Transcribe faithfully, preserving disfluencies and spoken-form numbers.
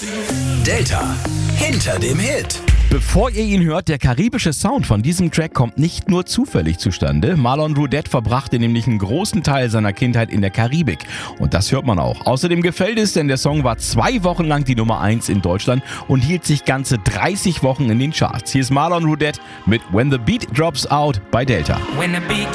Delta hinter dem Hit. Bevor ihr ihn hört, der karibische Sound von diesem Track kommt nicht nur zufällig zustande. Marlon Roudette verbrachte nämlich einen großen Teil seiner Kindheit in der Karibik. Und das hört man auch. Außerdem gefällt es, denn der Song war zwei Wochen lang die Nummer eins in Deutschland und hielt sich ganze dreißig Wochen in den Charts. Hier ist Marlon Roudette mit When the Beat Drops Out bei Delta. When the beat